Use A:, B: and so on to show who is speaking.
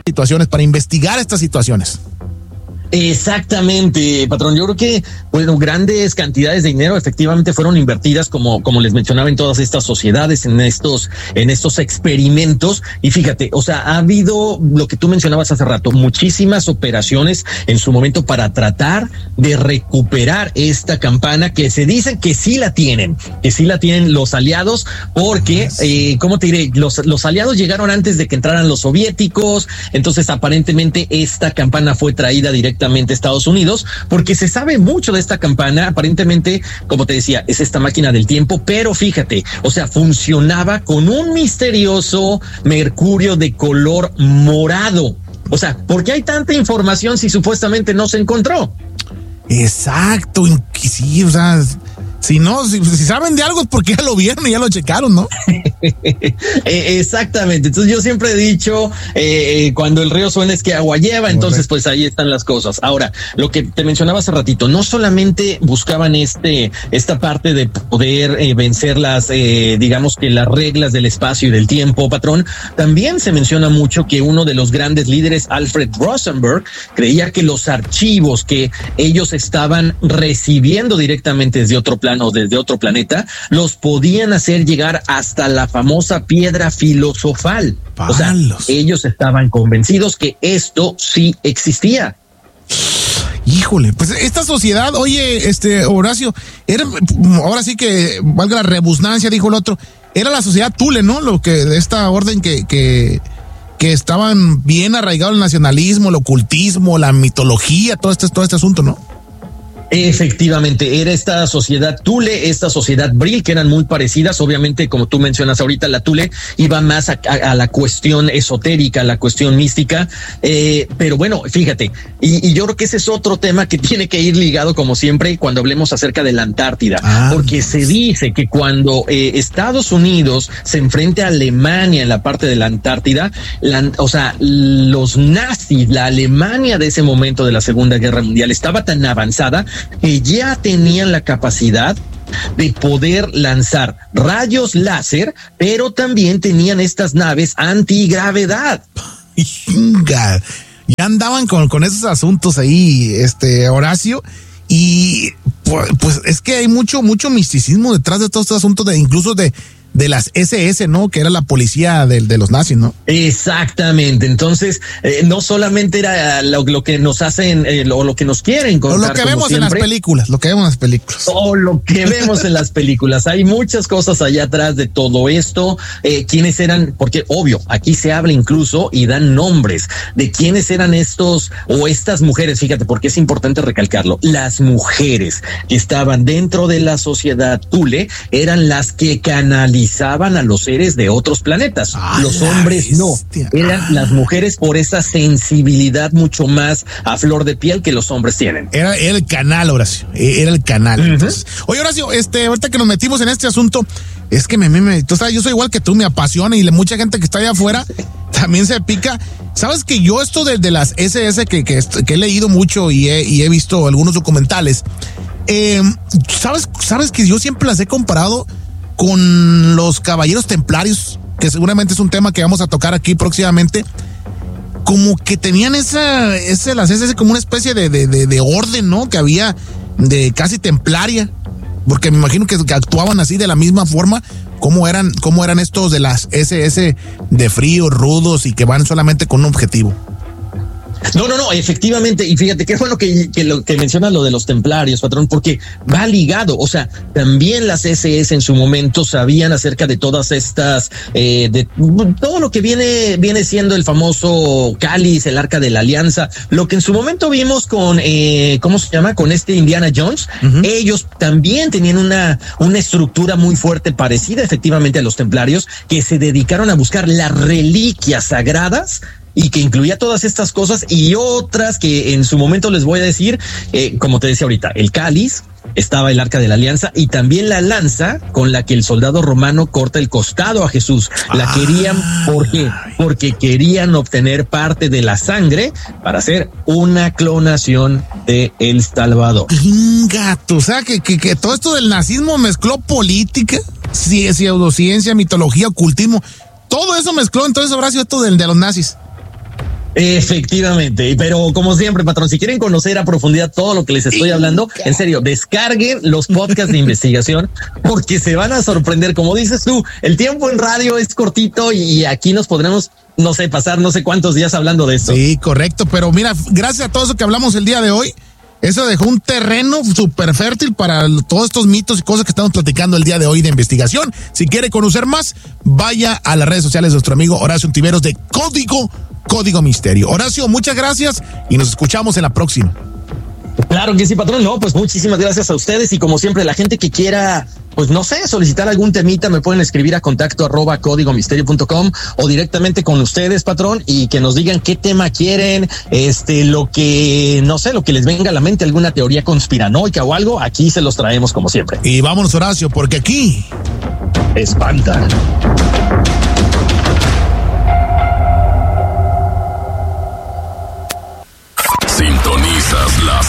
A: situaciones, para investigar estas situaciones.
B: Exactamente, patrón. Yo creo que, bueno, grandes cantidades de dinero efectivamente fueron invertidas, como les mencionaba, en todas estas sociedades, en estos experimentos. Y fíjate, o sea, ha habido lo que tú mencionabas hace rato, muchísimas operaciones en su momento para tratar de recuperar esta campana, que se dicen que sí la tienen los aliados, porque, ¿cómo te diré? Los aliados llegaron antes de que entraran los soviéticos. Entonces, aparentemente, esta campana fue traída directamente a Estados Unidos, porque se sabe mucho de esta campana. Aparentemente, como te decía, es esta máquina del tiempo, pero fíjate, o sea, funcionaba con un misterioso mercurio de color morado. O sea, ¿por qué hay tanta información si supuestamente no se encontró?
A: Exacto, sí, o sea, si saben de algo es porque ya lo vieron y ya lo checaron, ¿no?
B: Exactamente. Entonces yo siempre he dicho, cuando el río suena es que agua lleva. Entonces pues ahí están las cosas. Ahora, lo que te mencionaba hace ratito, no solamente buscaban esta parte de poder vencer digamos que las reglas del espacio y del tiempo, patrón. También se menciona mucho que uno de los grandes líderes, Alfred Rosenberg, creía que los archivos que ellos estaban recibiendo directamente desde otro plano, desde otro planeta, los podían hacer llegar hasta la famosa piedra filosofal. O sea, ellos estaban convencidos que esto sí existía.
A: Híjole, pues esta sociedad, oye, Horacio, ahora sí que valga la redundancia, dijo el otro, era la sociedad Thule, ¿no? Lo que de esta orden que estaban bien arraigados el nacionalismo, el ocultismo, la mitología, todo este asunto, ¿no?
B: Efectivamente, era esta sociedad Thule, esta sociedad Brill, que eran muy parecidas. Obviamente, como tú mencionas ahorita, la Thule iba más a la cuestión esotérica, a la cuestión mística. Pero bueno, fíjate, y yo creo que ese es otro tema que tiene que ir ligado, como siempre, cuando hablemos acerca de la Antártida, porque se dice que cuando Estados Unidos se enfrenta a Alemania en la parte de la Antártida, o sea, los nazis, la Alemania de ese momento de la Segunda Guerra Mundial, estaba tan avanzada que ya tenían la capacidad de poder lanzar rayos láser, pero también tenían estas naves antigravedad.
A: Ya andaban con esos asuntos ahí, Horacio, y pues es que hay mucho misticismo detrás de todos estos asuntos, incluso de las SS, ¿no? Que era la policía de los nazis, ¿no?
B: Exactamente. Entonces, no solamente era lo que nos hacen o lo que nos quieren contar.
A: O lo que vemos en las películas,
B: O lo que vemos en las películas. Hay muchas cosas allá atrás de todo esto. ¿Quiénes eran? Porque, obvio, aquí se habla incluso y dan nombres de quiénes eran estos o estas mujeres. Fíjate, porque es importante recalcarlo. Las mujeres que estaban dentro de la sociedad Thule eran las que canalizaban a los seres de otros planetas. Los hombres no. Eran las mujeres por esa sensibilidad mucho más a flor de piel que los hombres tienen.
A: Era el canal, Horacio. Era el canal. Entonces, oye, Horacio, ahorita que nos metimos en este asunto, es que tú sabes, yo soy igual que tú, me apasiona, y mucha gente que está allá afuera también se pica. Sabes que yo esto de las SS que he leído mucho y he visto algunos documentales, sabes que yo siempre las he comparado con los caballeros templarios, que seguramente es un tema que vamos a tocar aquí próximamente. Como que tenían las SS como una especie de orden, ¿no? Que había de casi templaria, porque me imagino que actuaban así de la misma forma. ¿Cómo eran estos de las SS de fríos, rudos y que van solamente con un objetivo?
B: No, efectivamente. Y fíjate, qué bueno que mencionas lo de los templarios, patrón, porque va ligado. O sea, también las SS en su momento sabían acerca de todas estas, de todo lo que viene siendo el famoso cáliz, el Arca de la Alianza, lo que en su momento vimos con, ¿cómo se llama? Con Indiana Jones. Ellos también tenían una estructura muy fuerte, parecida efectivamente a los templarios, que se dedicaron a buscar las reliquias sagradas, y que incluía todas estas cosas y otras que en su momento les voy a decir, como te decía ahorita, el cáliz, estaba el Arca de la Alianza y también la lanza con la que el soldado romano corta el costado a Jesús. La querían, ¿por qué? Porque querían obtener parte de la sangre para hacer una clonación de El Salvador.
A: Gato, o sea, que todo esto del nazismo mezcló política, pseudociencia, mitología, ocultismo, todo eso mezcló. Entonces, Horacio, esto de los nazis.
B: Efectivamente, pero como siempre, patrón, si quieren conocer a profundidad todo lo que les estoy hablando, en serio, descarguen los podcasts de investigación porque se van a sorprender. Como dices tú, el tiempo en radio es cortito y aquí nos podremos, no sé, pasar no sé cuántos días hablando de esto.
A: Sí, correcto, pero mira, gracias a todo eso que hablamos el día de hoy, eso dejó un terreno súper fértil para todos estos mitos y cosas que estamos platicando el día de hoy de investigación. Si quiere conocer más, vaya a las redes sociales de nuestro amigo Horacio Ontiveros de Código Misterio. Horacio, muchas gracias y nos escuchamos en la próxima.
B: Claro que sí, patrón. No, pues muchísimas gracias a ustedes y como siempre, la gente que quiera, pues no sé, solicitar algún temita, me pueden escribir a contacto@códigomisterio.com o directamente con ustedes, patrón, y que nos digan qué tema quieren, lo que, no sé, lo que les venga a la mente, alguna teoría conspiranoica o algo, aquí se los traemos como siempre.
A: Y vámonos, Horacio, porque aquí
B: espantan.
C: Sintonizas la